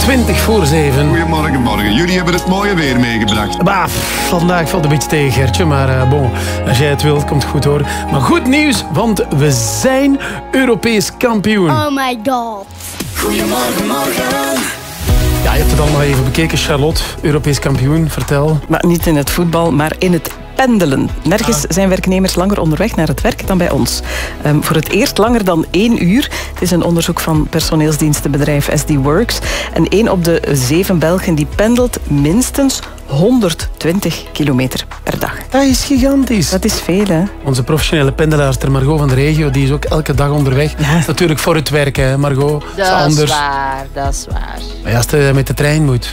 7:20. Goedemorgen, morgen. Jullie hebben het mooie weer meegebracht. Vandaag valt een beetje tegen, Gertje. Maar bon, als jij het wilt, komt het goed hoor. Maar goed nieuws, want we zijn Europees kampioen. Oh my god. Goedemorgen, morgen. Ja, je hebt het allemaal even bekeken, Charlotte. Europees kampioen, vertel. Maar niet in het voetbal, maar in het pendelen. Nergens zijn werknemers langer onderweg naar het werk dan bij ons. Voor het eerst langer dan 1 uur. Het is een onderzoek van personeelsdienstenbedrijf SD Works. En 1 op de 7 Belgen die pendelt minstens 120 kilometer per dag. Dat is gigantisch. Dat is veel, hè? Onze professionele pendelaarster Margot van de regio, die is ook elke dag onderweg. Ja. Dat is natuurlijk voor het werk, hè, Margot. Dat is anders. waar, dat is waar. Maar ja, als je met de trein moet.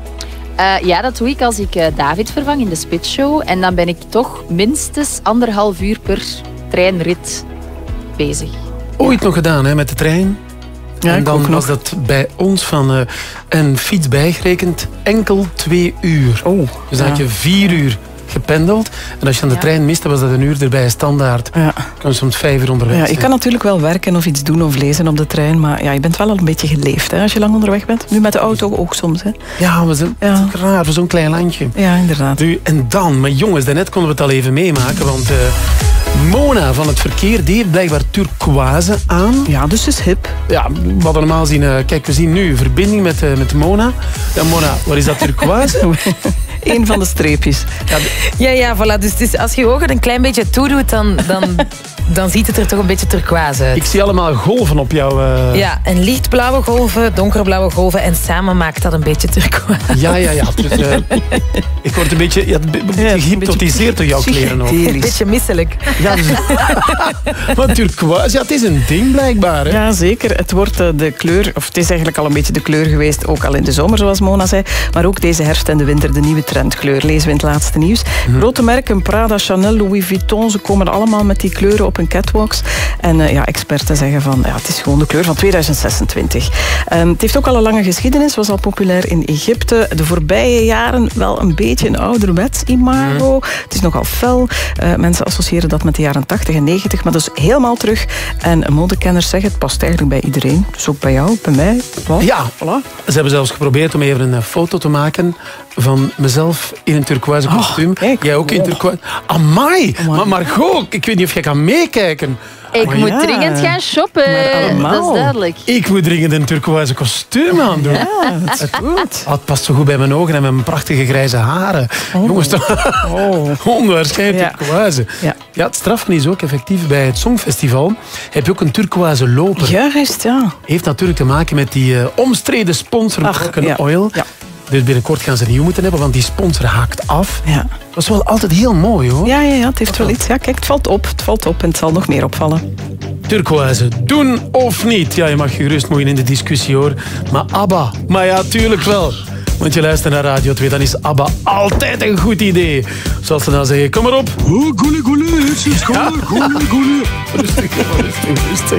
Ja, dat doe ik als ik David vervang in de Spitshow. En dan ben ik toch minstens 1,5 uur per treinrit bezig. Ooit nog gedaan, hè, met de trein. Ja, en dan was nog. Dat bij ons van een fiets bijgerekend enkel 2 uur. Oh, dus dan had je 4 uur gependeld. En als je aan de trein miste, was dat 1 uur erbij standaard. Ja. Kan soms 5 uur onderweg zijn. Ja, je kan natuurlijk wel werken of iets doen of lezen op de trein, maar ja, je bent wel al een beetje geleefd, hè, als je lang onderweg bent. Nu met de auto ook soms, hè. Ja, we zijn raar voor zo'n klein landje. Ja, inderdaad. Nu, en dan, maar jongens, daarnet konden we het al even meemaken, want Mona van het verkeer, die heeft blijkbaar turquoise aan. Ja, dus is hip. Ja, we hadden normaal zien, kijk, we zien nu verbinding met Mona. Ja, Mona, wat is dat turquoise? Eén van de streepjes. Ja, voilà. Dus als je je ogen een klein beetje toedoet, dan ziet het er toch een beetje turquoise uit. Ik zie allemaal golven op jou. Ja, en lichtblauwe golven, donkerblauwe golven en samen maakt dat een beetje turquoise. Ja. Dus, ik word een beetje gehypnotiseerd door jouw kleren ook. Een beetje misselijk. Ja, dus, maar turquoise, ja, het is een ding blijkbaar. Hè? Ja, zeker. Het wordt de kleur, of het is eigenlijk al een beetje de kleur geweest, ook al in de zomer, zoals Mona zei, maar ook deze herfst en de winter de nieuwe trendkleur, lezen we in het laatste nieuws. Grote merken, Prada, Chanel, Louis Vuitton, ze komen allemaal met die kleuren op hun catwalks. En experten zeggen van, ja, het is gewoon de kleur van 2026. Het heeft ook al een lange geschiedenis, was al populair in Egypte. De voorbije jaren wel een beetje een ouderwets imago. Het is nogal fel. Mensen associëren dat met de jaren 80 en 90, maar dus helemaal terug. En modekenners zeggen, het past eigenlijk bij iedereen. Dus ook bij jou, bij mij. Voilà. Ja, voilà. Ze hebben zelfs geprobeerd om even een foto te maken van mezelf in een turquoise kostuum. Jij ook in turquoise. Amai! Maar Margot, ik weet niet of jij kan meekijken. Ik moet dringend gaan shoppen. Dat is duidelijk. Ik moet dringend een turquoise kostuum aandoen. Ja, dat is goed. Het past zo goed bij mijn ogen en mijn prachtige grijze haren. Jongens, onwaarschijnlijk turquoise. Ja, het straffen is ook effectief. Bij het Songfestival heb je ook een turquoise loper. Juist, ja. Heeft natuurlijk te maken met die omstreden sponsor Moroccan Oil. Ja. Dus binnenkort gaan ze een nieuw moeten hebben, want die sponsor haakt af. Ja. Dat is wel altijd heel mooi, hoor. Ja, het heeft wel iets. Ja, kijk, het valt op en het zal nog meer opvallen. Turquoise, doen of niet? Ja, je mag je gerust moeien in de discussie, hoor. Maar ABBA, maar ja, tuurlijk wel. Want je luistert naar Radio 2, dan is ABBA altijd een goed idee. Zoals ze dan zeggen, kom maar op. Oh, goeie, het is goed. Rustig.